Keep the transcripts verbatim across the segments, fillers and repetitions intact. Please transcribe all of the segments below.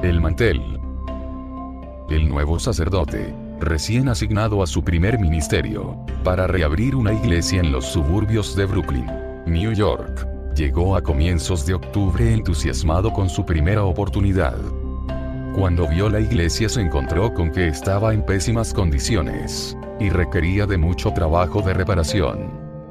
El mantel. El nuevo sacerdote, recién asignado a su primer ministerio, para reabrir una iglesia en los suburbios de Brooklyn, New York, llegó a comienzos de octubre entusiasmado con su primera oportunidad. Cuando vio la iglesia se encontró con que estaba en pésimas condiciones, y requería de mucho trabajo de reparación.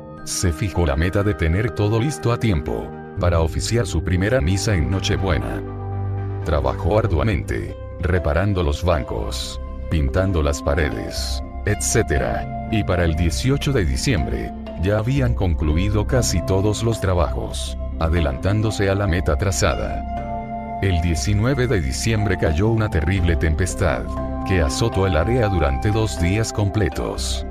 Se fijó la meta de tener todo listo a tiempo, para oficiar su primera misa en Nochebuena. Trabajó arduamente, reparando los bancos, pintando las paredes, etcétera, y para el dieciocho de diciembre, ya habían concluido casi todos los trabajos, adelantándose a la meta trazada. El diecinueve de diciembre cayó una terrible tempestad, que azotó el área durante dos días completos.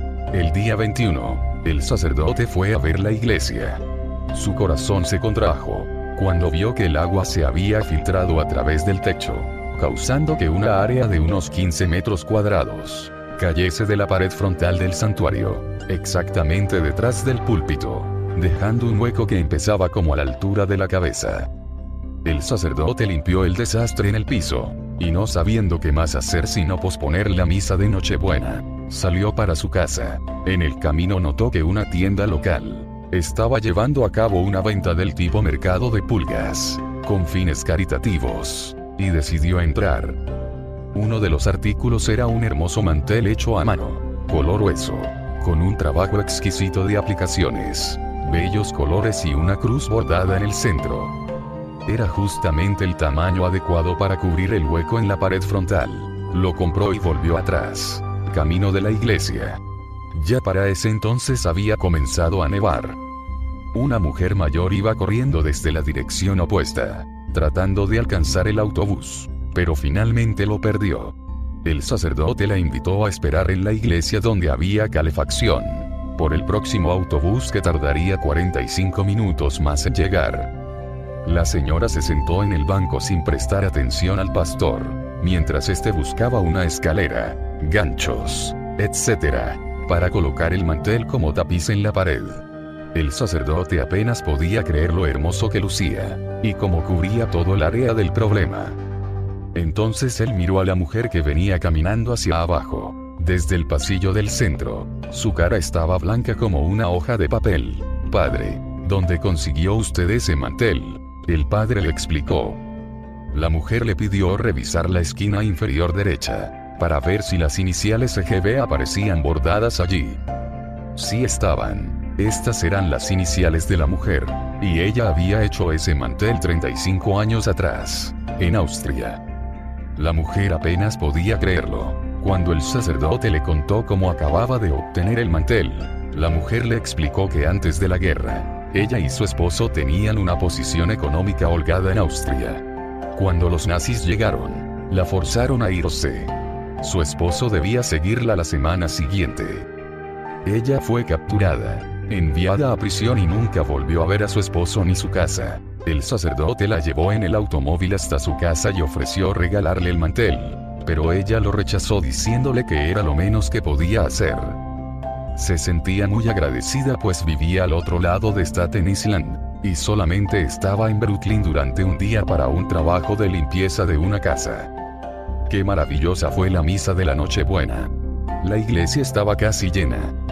El día veintiuno, el sacerdote fue a ver la iglesia. Su corazón se contrajo, cuando vio que el agua se había filtrado a través del techo, causando que una área de unos quince metros cuadrados cayese de la pared frontal del santuario, exactamente detrás del púlpito, dejando un hueco que empezaba como a la altura de la cabeza. El sacerdote limpió el desastre en el piso, y no sabiendo qué más hacer sino posponer la misa de Nochebuena, salió para su casa. En el camino notó que una tienda local estaba llevando a cabo una venta del tipo mercado de pulgas, con fines caritativos, y decidió entrar. Uno de los artículos era un hermoso mantel hecho a mano, color hueso, con un trabajo exquisito de aplicaciones, bellos colores y una cruz bordada en el centro. Era justamente el tamaño adecuado para cubrir el hueco en la pared frontal. Lo compró y volvió atrás, camino de la iglesia. Ya para ese entonces había comenzado a nevar. Una mujer mayor iba corriendo desde la dirección opuesta, tratando de alcanzar el autobús, pero finalmente lo perdió. El sacerdote la invitó a esperar en la iglesia donde había calefacción, por el próximo autobús que tardaría cuarenta y cinco minutos más en llegar. La señora se sentó en el banco sin prestar atención al pastor, mientras éste buscaba una escalera, ganchos, etcétera, para colocar el mantel como tapiz en la pared. El sacerdote apenas podía creer lo hermoso que lucía, y cómo cubría todo el área del problema. Entonces él miró a la mujer que venía caminando hacia abajo, desde el pasillo del centro. Su cara estaba blanca como una hoja de papel. «Padre, ¿dónde consiguió usted ese mantel?», el padre le explicó. La mujer le pidió revisar la esquina inferior derecha, para ver si las iniciales E G B aparecían bordadas allí. Sí estaban. Estas eran las iniciales de la mujer, y ella había hecho ese mantel treinta y cinco años atrás, en Austria. La mujer apenas podía creerlo. Cuando el sacerdote le contó cómo acababa de obtener el mantel, la mujer le explicó que antes de la guerra, ella y su esposo tenían una posición económica holgada en Austria. Cuando los nazis llegaron, la forzaron a irse. Su esposo debía seguirla la semana siguiente. Ella fue capturada, enviada a prisión y nunca volvió a ver a su esposo ni su casa. El sacerdote la llevó en el automóvil hasta su casa y ofreció regalarle el mantel, pero ella lo rechazó diciéndole que era lo menos que podía hacer. Se sentía muy agradecida pues vivía al otro lado de Staten Island, y solamente estaba en Brooklyn durante un día para un trabajo de limpieza de una casa. Qué maravillosa fue la misa de la Nochebuena. La iglesia estaba casi llena.